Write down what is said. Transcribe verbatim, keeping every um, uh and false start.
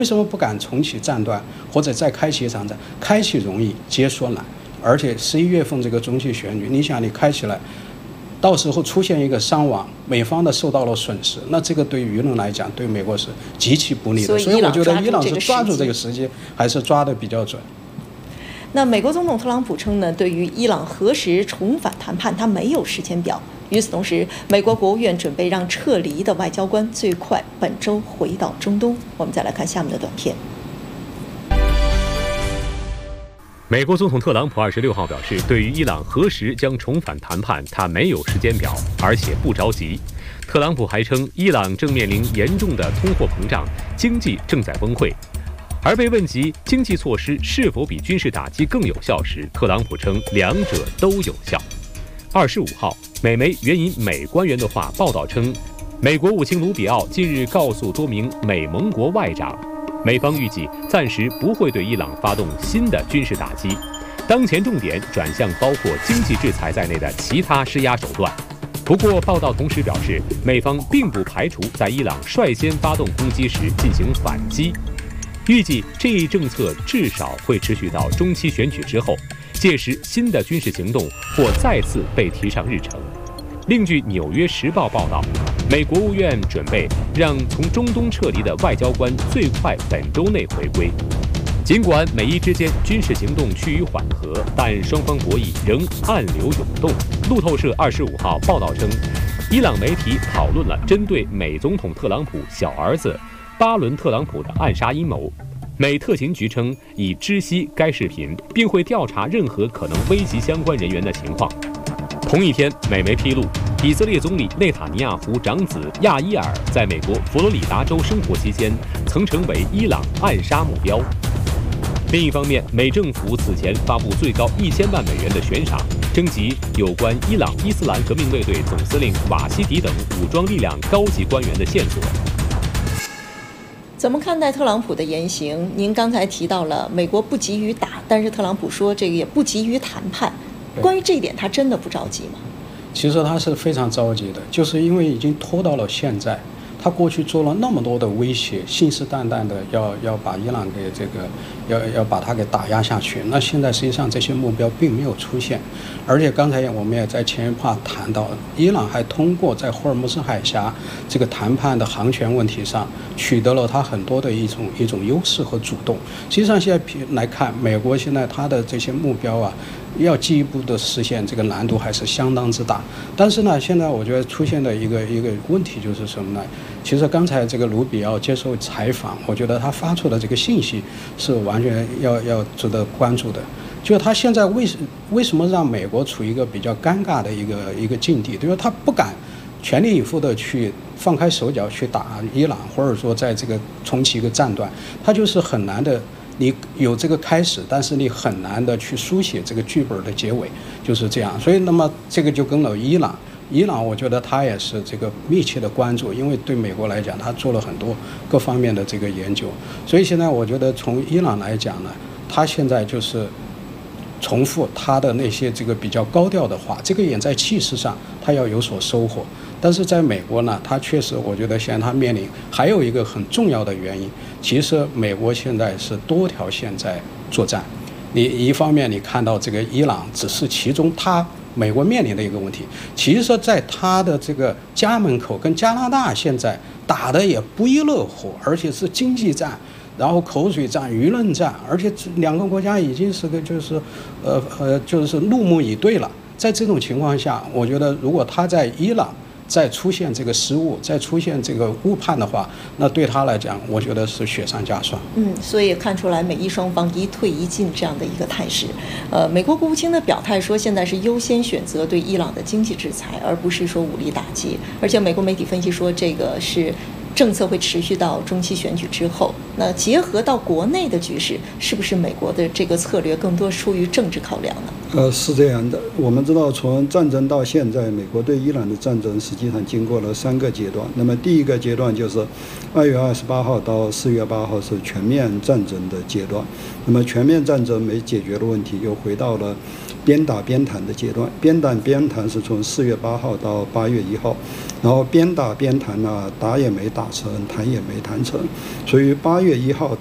为什么不敢重启战端，或者再开启一场战？开启容易，结束难。而且十一月份这个中期选举，你想你开起来，到时候出现一个伤亡，美方的受到了损失，那这个对舆论来讲，对美国是极其不利的。所以我觉得伊朗是抓住这个时机，还是抓得比较准。 那美国总统特朗普称呢，对于伊朗何时重返谈判，他没有时间表。与此同时，美国国务院准备让撤离的外交官最快本周回到中东。我们再来看下面的短片。 美国总统特朗普二十六号表示，对于伊朗何时将重返谈判，他没有时间表，而且不着急。特朗普还称，伊朗正面临严重的通货膨胀，经济正在崩溃。而被问及经济措施是否比军事打击更有效时，特朗普称两者都有效。二十五号，美媒援引美官员的话报道称，美国务卿卢比奥近日告诉多名美盟国外长，美方预计暂时不会对伊朗发动新的军事打击，当前重点转向包括经济制裁在内的其他施压手段。不过，报道同时表示，美方并不排除在伊朗率先发动攻击时进行反击。预计这一政策至少会持续到中期选举之后，届时新的军事行动或再次被提上日程。另据《纽约时报》报道，美国务院准备让从中东撤离的外交官最快本周内回归。尽管美伊之间军事行动趋于缓和，但双方博弈仍暗流涌动。路透社二十五号报道称，伊朗媒体讨论了针对美总统特朗普小儿子巴伦特朗普的暗杀阴谋。美特勤局称已知悉该视频，并会调查任何可能危及相关人员的情况。同一天，美媒披露，以色列总理内塔尼亚胡长子亚伊尔在美国佛罗里达州生活期间，曾成为伊朗暗杀目标。另一方面，美政府此前发布最高一千万美元的悬赏，征集有关伊朗伊斯兰革命卫队总司令瓦希迪等武装力量高级官员的线索。 怎么看待特朗普的言行？您刚才提到了美国不急于打，但是特朗普说这个也不急于谈判。关于这一点，他真的不着急吗？ 其实他是非常着急的，就是因为已经拖到了现在。他过去做了那么多的威胁，信誓旦旦的要要把伊朗给这个要要把它给打压下去。那现在实际上这些目标并没有出现，而且刚才我们也在前一 part 谈到，伊朗还通过在霍尔木兹海峡这个谈判的航权问题上取得了它很多的一种一种优势和主动。实际上现在来看，美国现在它的这些目标啊，要进一步的实现，这个难度还是相当之大。但是呢，现在我觉得出现的一个一个问题就是什么呢？其实刚才这个卢比奥接受采访，我觉得他发出的这个信息是完全要要值得关注的。就是他现在为什为什么让美国处于一个比较尴尬的一个一个境地？就是他不敢全力以赴的去放开手脚去打伊朗，或者说在这个重启一个战端，他就是很难的。你有这个开始，但是你很难的去书写这个剧本的结尾，就是这样。所以，那么这个就跟了伊朗，伊朗我觉得他也是这个密切的关注，因为对美国来讲，他做了很多各方面的这个研究。所以现在我觉得从伊朗来讲呢，他现在就是重复他的那些这个比较高调的话，这个也在气势上他要有所收获。但是在美国呢，他确实我觉得现在他面临还有一个很重要的原因，其实美国现在是多条线在作战。你一方面你看到这个伊朗只是其中他美国面临的一个问题，其实在他的这个家门口跟加拿大现在打的也不亦乐乎，而且是经济战，然后口水战、舆论战，而且两个国家已经是个就是呃呃就是怒目以对了。在这种情况下，我觉得如果他在伊朗再出现这个失误，再出现这个误判的话，那对他来讲，我觉得是雪上加霜。 嗯，所以也看出来美伊双方一退一进这样的一个态势。呃，美国国务卿的表态说，现在是优先选择对伊朗的经济制裁，而不是说武力打击。而且美国媒体分析说，这个是政策会持续到中期选举之后。那结合到国内的局势，是不是美国的这个策略更多出于政治考量呢？ 呃，是这样的。我们知道，从战争到现在，美国对伊朗的战争实际上经过了三个阶段。那么第一个阶段就是二月二十八号到四月八号是全面战争的阶段。那么全面战争没解决的问题，又回到了边打边谈的阶段。边打边谈是从四月八号到八月一号，然后边打边谈呢，打也没打成，谈也没谈成，所以八月一号